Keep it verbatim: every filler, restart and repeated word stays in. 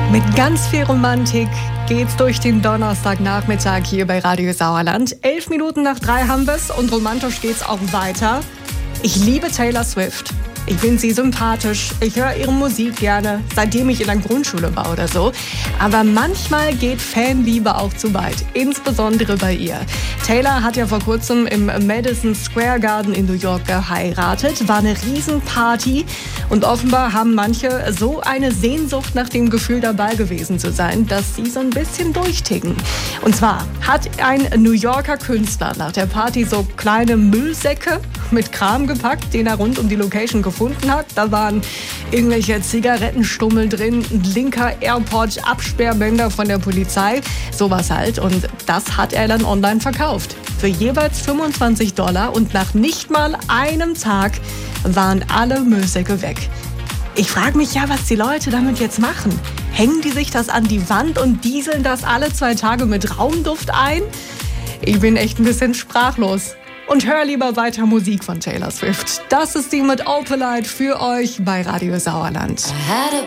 Mit ganz viel Romantik geht's durch den Donnerstagnachmittag hier bei Radio Sauerland. Elf Minuten nach drei haben wir's und romantisch geht's auch weiter. Ich liebe Taylor Swift. Ich finde sie sympathisch. Ich höre ihre Musik gerne, seitdem ich in der Grundschule war oder so. Aber manchmal geht Fanliebe auch zu weit, insbesondere bei ihr. Taylor hat ja vor kurzem im Madison Square Garden in New York geheiratet. War eine Riesenparty und offenbar haben manche so eine Sehnsucht nach dem Gefühl, dabei gewesen zu sein, dass sie so ein bisschen durchticken. Und zwar hat ein New Yorker Künstler nach der Party so kleine Müllsäcke mit Kram gepackt, den er rund um die Location gefunden hat. Da waren irgendwelche Zigarettenstummel drin, ein linker AirPod, Absperrbänder von der Polizei, sowas halt. Und das hat er dann online verkauft. Für jeweils fünfundzwanzig Dollar und nach nicht mal einem Tag waren alle Müllsäcke weg. Ich frage mich ja, was die Leute damit jetzt machen. Hängen die sich das an die Wand und dieseln das alle zwei Tage mit Raumduft ein? Ich bin echt ein bisschen sprachlos. Und hör lieber weiter Musik von Taylor Swift. Das ist die mit Opalite für euch bei Radio Sauerland.